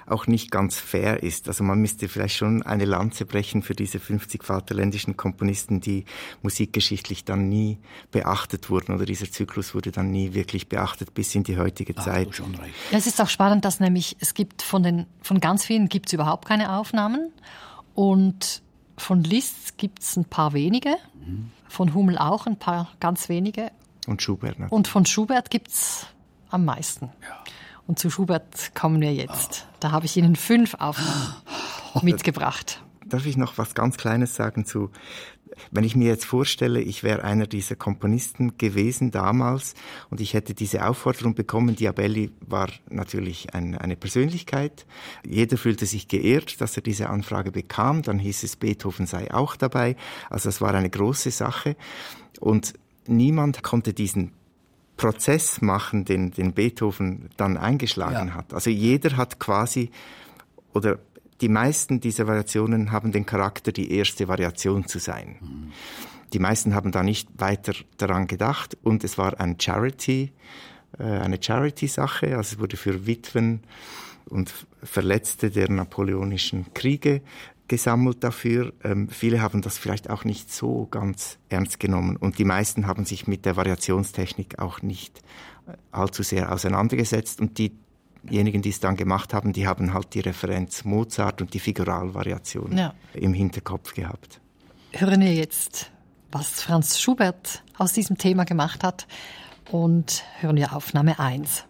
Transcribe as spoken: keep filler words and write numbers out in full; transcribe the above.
auch nicht ganz fair ist. Also man müsste vielleicht schon eine Lanze brechen für diese fünfzig vaterländischen Komponisten, die musikgeschichtlich dann nie beachtet wurden, oder dieser Zyklus wurde dann nie wirklich beachtet bis in die heutige Ach, Zeit. du schon recht. Ja, es ist auch spannend, dass nämlich es gibt von den von ganz vielen gibt es überhaupt keine Aufnahmen und von Liszt gibt es ein paar wenige, mhm. von Hummel auch ein paar ganz wenige. Und Schubert natürlich. Und von Schubert gibt es am meisten. Ja. Und zu Schubert kommen wir jetzt. Oh. Da habe ich Ihnen fünf Aufnahmen oh. mitgebracht. Darf ich noch was ganz Kleines sagen zu, wenn ich mir jetzt vorstelle, ich wäre einer dieser Komponisten gewesen damals und ich hätte diese Aufforderung bekommen. Diabelli war natürlich ein, eine Persönlichkeit. Jeder fühlte sich geehrt, dass er diese Anfrage bekam. Dann hieß es, Beethoven sei auch dabei. Also es war eine große Sache. Und niemand konnte diesen Prozess machen, den, den Beethoven dann eingeschlagen ja. hat. Also jeder hat quasi, oder die meisten dieser Variationen haben den Charakter, die erste Variation zu sein. Mhm. Die meisten haben da nicht weiter daran gedacht und es war ein Charity, äh, eine Charity-Sache. Also es wurde für Witwen und Verletzte der napoleonischen Kriege gesammelt dafür. Ähm, viele haben das vielleicht auch nicht so ganz ernst genommen und die meisten haben sich mit der Variationstechnik auch nicht allzu sehr auseinandergesetzt und die Diejenigen, die es dann gemacht haben, die haben halt die Referenz Mozart und die Figuralvariation ja. im Hinterkopf gehabt. Hören wir jetzt, was Franz Schubert aus diesem Thema gemacht hat und hören wir Aufnahme eins.